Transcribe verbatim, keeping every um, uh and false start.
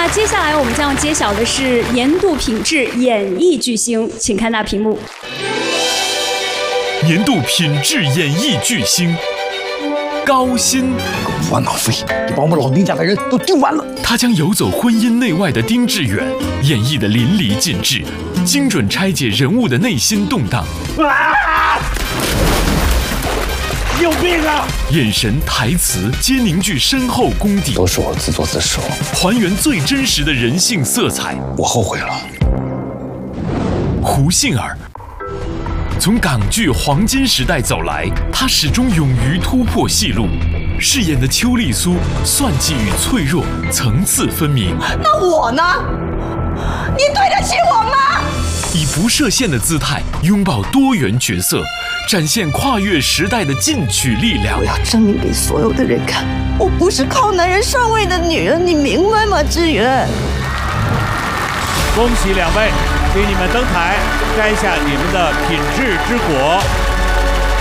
那接下来我们将要揭晓的是年度品质演艺巨星，请看大屏幕。 年度品质演艺巨星高薪， 无完脑费，你把我们老丁家的人都丢完了。 他将游走婚姻内外的丁志远演绎得淋漓尽致，精准拆解人物的内心动荡。啊！有病啊！眼神、台词皆凝聚深厚功底， 都是我自作自受， 还原最真实的人性色彩。 我后悔了。 胡杏儿。从港剧黄金时代走来，她始终勇于突破戏路，饰演的邱丽苏算计与脆弱层次分明。 那我呢？你对得起我吗？ 以不设限的姿态拥抱多元角色，展现跨越时代的进取力量。 我要证明给所有的人看，我不是靠男人上位的女人，你明白吗，志远？ 恭喜两位，请你们登台，摘下你们的品质之果。